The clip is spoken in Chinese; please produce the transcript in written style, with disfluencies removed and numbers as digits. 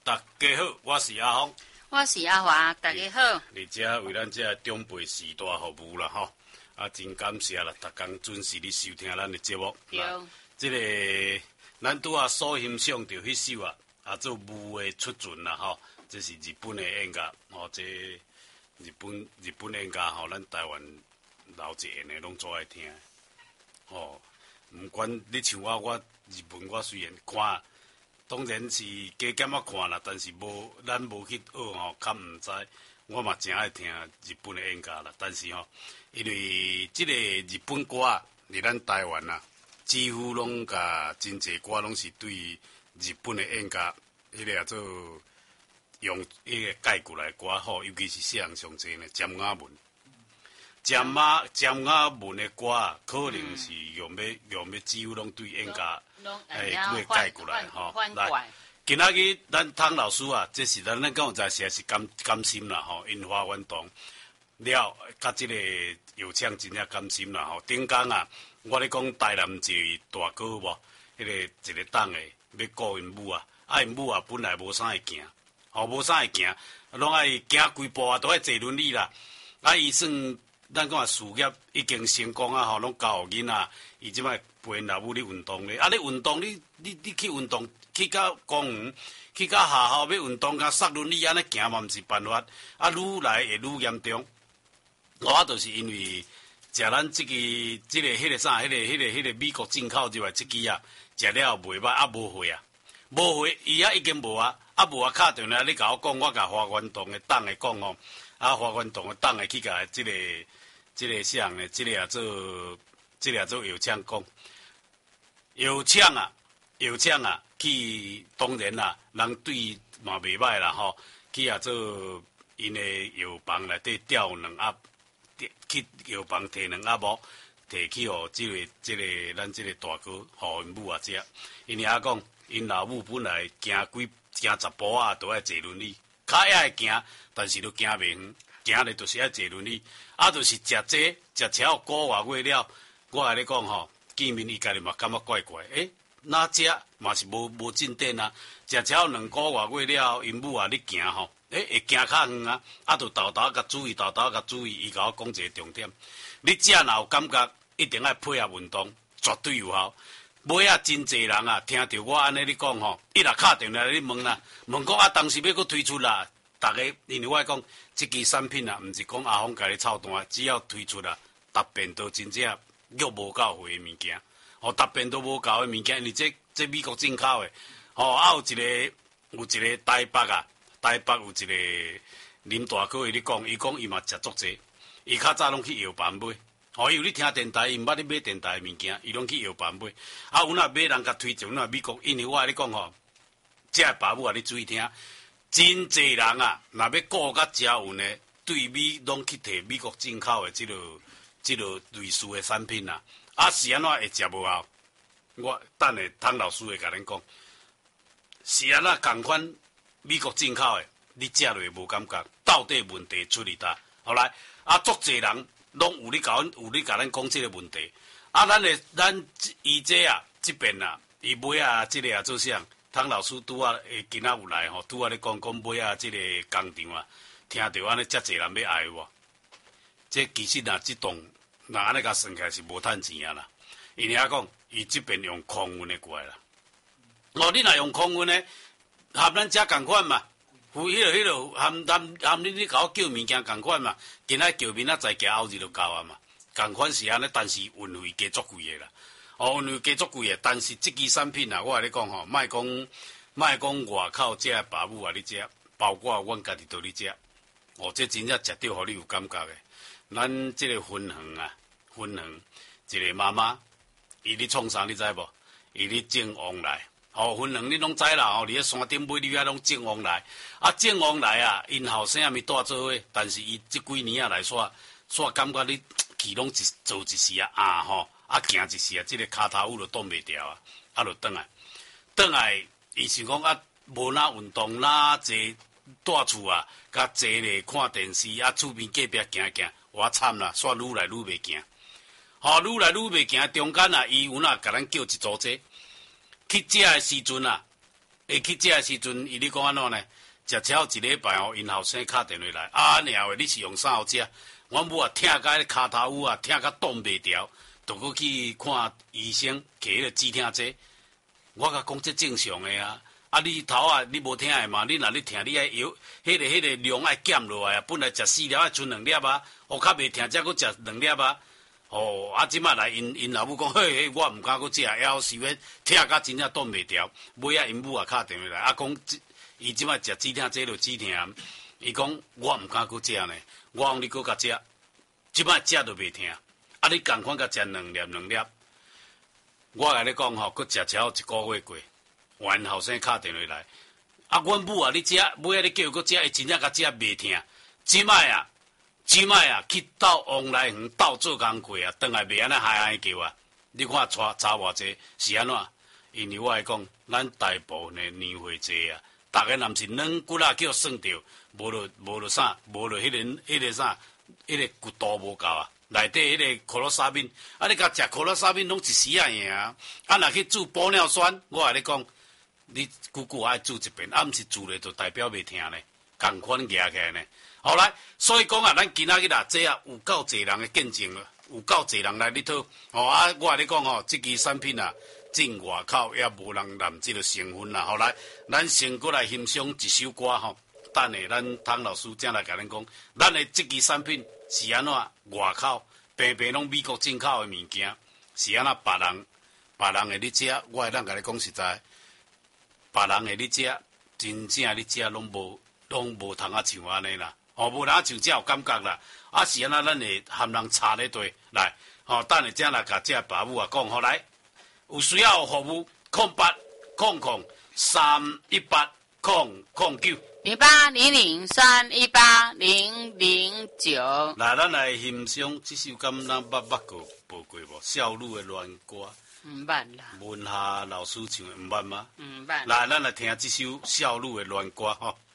大家好，我是阿峰， 我是阿华，大家好。 你这为咱这长辈时代服务啦吼，真感谢啦，逐工准时咧收听咱的节目。 对， 这个咱拄啊所欣赏到迄首做雾的出巡啦吼，这是日本的演歌吼，这日本演歌吼，咱台湾老一演的拢最爱听吼。毋管你像我日本我虽然看。当然是加减看啦，但是咱无去学吼，较毋知。我嘛真爱听日本的演歌啦，但是吼，因为即个日本歌伫咱台湾几乎拢甲真侪歌拢是对日本的演歌，迄个做用迄个概括来歌吼，尤其是世人上侪呢，尖雅文。尖雅文的歌可能是用要几乎拢对演歌。对概过来吼，来，今仔日咱汤老师这是咱讲有在实在是甘心啦吼，樱花运动了，甲即个有唱真正甘心啦吼。顶工我咧讲台南一个大哥无，迄个一个党诶要顾因母因母本来无啥会行，无啥会行，拢爱行几步都爱坐轮椅啦。伊算咱讲事业已经成功吼，拢教囡仔，伊即摆陪因老母咧运动咧。你运动，你去运动，去到公园，去到学校要运动，甲塞轮椅安尼行嘛，毋是办法。愈来会愈严重。我就是因为食咱迄个美国进口入来这支食了袂歹，无货无货，伊已经无无敲电话你甲我讲，我甲花园洞的党的讲哦，花园洞的党的去甲即个啥呢？即个做药厂讲，药厂去当然啦，人对嘛袂歹啦吼，去做因的药房内底调2盒，去药房摕2盒无，摕去互即个咱即个大哥互因母食，因讲因老母本来行10步都爱坐轮椅，脚也会行，但是都行袂远。行咧就是爱坐轮椅，就是食超过2月了，我甲你讲吼，见面伊家己嘛感觉怪怪，哪食嘛是无进展食超2个月了，因母你行吼，会行较远就豆豆甲注意，伊甲我讲一个重点，你食若有感觉，一定爱配合运动，绝对有效。尾真侪人听到我安尼你讲吼，伊若敲电话来你问讲当时要搁推出啦。大家，因为我讲，这支产品毋是讲阿峰家己操蛋，只要推出答辩都真正约无够货的物件，答辩都无够的物件，因为这美国进口的，有一个台北有一个林大哥伊讲伊嘛食足济，伊较早拢去药房买，因为你听电台，伊毋捌你买电台的物件，伊拢去药房买，有若买人甲推荐，美国，因为我甲你讲吼，这爸母你注意听。真侪人若要顾甲遮有呢，对美拢去摕美国进口的即落类似的产品是安怎会食无效？我等下汤老师会甲恁讲，是安怎共款美国进口的，你食落无感觉，到底问题出伫倒？后来足侪人拢有咧甲咱讲即个问题，咱伊即边伊买即个做啥？汤老师拄今仔有来吼，拄咧讲买即个工厂听着安尼遮侪人要爱我，这其实即栋安尼甲算起来是无趁钱啦。因为讲伊即边用空运的过来啦，你若用空运的，含咱遮共款嘛，迄落含你甲我叫物件共款嘛，今仔叫明仔载加后日就到嘛，共款是安尼，但是运费加足贵的啦。运费加足贵的，但是即支产品我甲你讲吼，莫讲外口这爸母你食，包括阮家己都咧食，这真正食着互你有感觉的。咱即个分行一个妈妈，伊咧创啥你知无？伊咧种旺来，分行你拢知啦，伫咧山顶买你遐拢种旺来，种旺来因后生也咪带做伙，但是伊即几年来煞感觉你去拢做一时行一时即个骹头舞就挡袂牢就转来，伊想讲无哪运动哪坐住厝甲坐咧看电视厝边隔壁行，我惨啦，煞愈来愈袂行，愈来愈袂行，中间伊有甲咱叫一组车，去食的时阵会去食的时阵，伊咧讲安怎呢？食超一礼拜因后生敲电话来，啊，娘喂，你是用啥好食？阮母啊，疼甲迄骹头乌啊，疼甲挡袂牢，就搁去看医生，摕迄个止疼剂。我甲讲这正常的啊，啊你头啊，你无疼的嘛？你若你疼，你爱药，迄个量爱减落来啊。本来食4粒爱剩2粒啊，哦，较袂疼，则搁食2粒啊。哦，啊，即摆来因老母讲，嘿，我毋敢搁食，要是要疼甲真正挡袂牢。尾啊，因母啊敲电话来，啊讲，伊即摆食止疼剂就止疼，伊讲我毋敢搁食呢，我讲你搁甲食，即摆食都袂疼，啊你共款甲食2粒。我甲你讲吼，搁食超1个月过，阮后生敲电话来，啊，阮母啊，你食，尾啊你叫伊搁食，伊真正甲食袂疼，即摆啊，去斗往来园斗做工课啊，倒来袂安尼嗨叫啊！你看差偌济是安怎？因为我来讲，咱大部分的年岁济啊，逐个若是软骨啊叫算着，无就啥，无就迄个啥，迄个骨头无够啊，内底迄个可乐沙宾，啊你甲食可乐沙宾拢一时啊赢啊！啊若去煮玻尿酸，我甲你讲，你久爱煮一遍，啊毋是煮咧就代表袂疼呢，共款举起来呢。好来，所以讲啊，咱今仔日啊，这啊有够侪人的见证了，有够侪人来里头。哦啊，我甲你讲哦，这支产品啊，进外口也无人染这个成分啦。后来，咱先过来欣赏一首歌吼，等下咱汤老师正来甲咱讲，咱的这支产品是安怎外口平平拢美国进口的物件，是安怎别人会咧食，我会当甲你讲实在，别人会咧食，真正咧食拢无通啊像安尼啦。哦，无人像这有感觉啦，啊是安那咱会含人插咧对来，吼，等下正来甲这爸母啊讲，好来，有需要服务0800-318-009。 0800-318-009。 来，咱来欣赏这首歌，咱捌过无？少女的恋歌。 毋捌啦。 文夏老师唱的，毋捌吗？ 毋捌。 来，咱来听这首少女的恋歌吼。